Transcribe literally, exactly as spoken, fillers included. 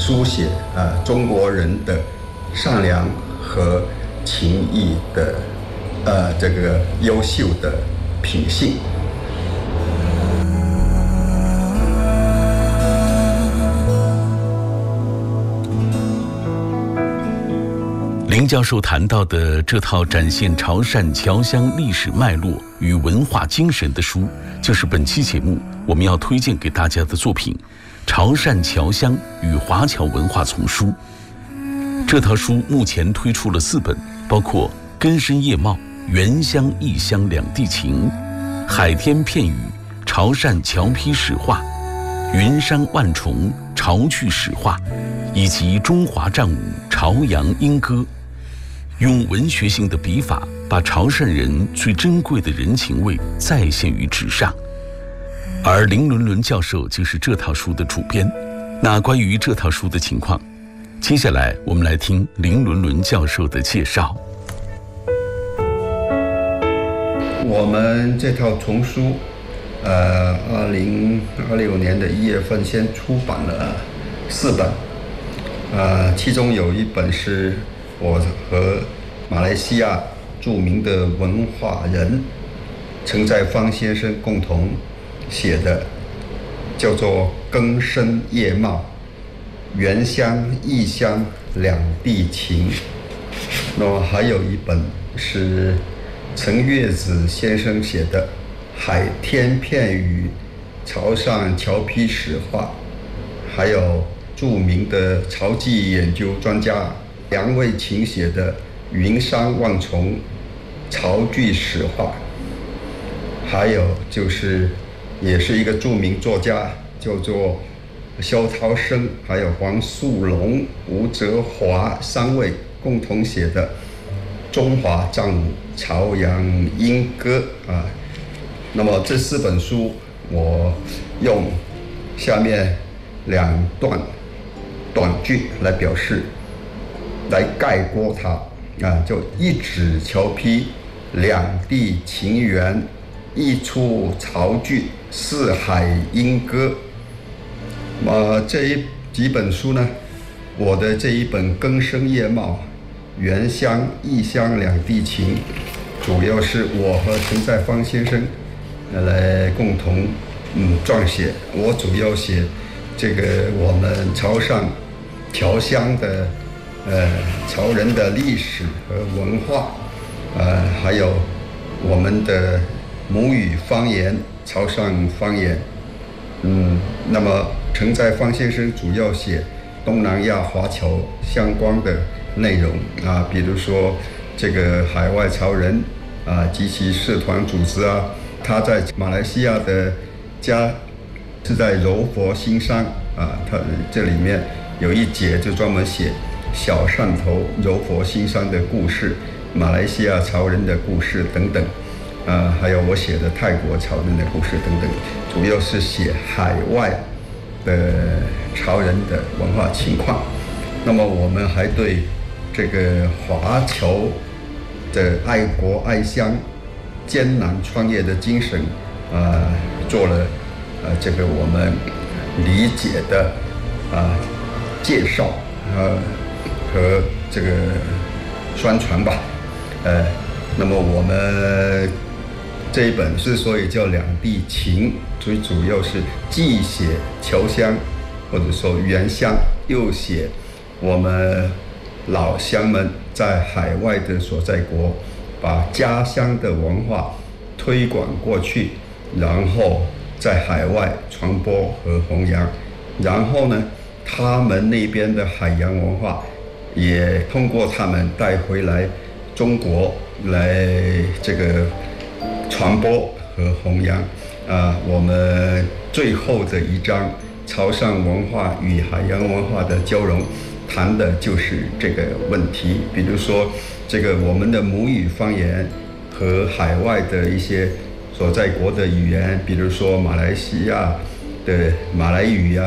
书写啊中国人的善良和情义的呃这个优秀的品性。 林教授谈到的这套展现潮汕侨乡历史脉络与文化精神的书，就是本期节目我们要推荐给大家的作品《潮汕侨乡与华侨文化丛书》。这套书目前推出了四本，包括《根深叶茂》《原乡异乡两地情》《海天片语》《潮汕侨批史话》《云山万重潮趣史话》，以及《中华战舞潮阳莺歌》。用文学性的笔法，把潮汕人最珍贵的人情味再现于纸上。而林伦伦教授就是这套书的主编。那关于这套书的情况，接下来我们来听林伦伦教授的介绍。 我们这套丛书，呃，二零二六年的一月份先出版了四本，呃，其中有一本是我和马来西亚著名的文化人陈在芳先生共同写的，叫做《根深叶茂：原乡异乡两地情》。那么还有一本是陈月子先生写的《海天片语潮汕侨批史话》，还有著名的潮记研究专家梁卫琴写的《云山万重潮剧史话》，还有就是也是一个著名作家叫做萧涛生，还有黄树龙、吴泽华三位共同写的《中华战舞潮阳莺歌》啊。那么这四本书我用下面两段短句来表示，来概括它啊，就一纸侨批，两地情缘，一出潮剧，四海莺歌。呃，这一几本书呢，我的这一本《根深叶茂：原乡异乡两地情》，主要是我和陈在芳先生来共同嗯撰写。我主要写这个我们潮汕侨乡的呃潮人的历史和文化，呃还有我们的母语方言潮汕方言。嗯，那么陈在芳先生主要写东南亚华侨相关的内容啊，比如说这个海外潮人啊及其社团组织啊，他在马来西亚的家是在柔佛新山啊，他这里面有一节就专门写小汕头柔佛新山的故事，马来西亚潮人的故事等等，啊，还有我写的泰国潮人的故事等等，主要是写海外的潮人的文化情况。那么我们还对这个华侨的爱国爱乡、艰难创业的精神，啊，做了呃这个我们理解的啊介绍呃和这个宣传吧。呃，那么我们这一本之所以叫两地情，最主要是既写侨乡或者说原乡，又写我们老乡们在海外的所在国，把家乡的文化推广过去，然后在海外传播和弘扬，然后呢，他们那边的海洋文化也通过他们带回来中国来这个传播和弘扬。啊，我们最后的一章潮汕文化与海洋文化的交融，谈的就是这个问题。比如说这个我们的母语方言和海外的一些所在国的语言，比如说马来西亚的马来语啊，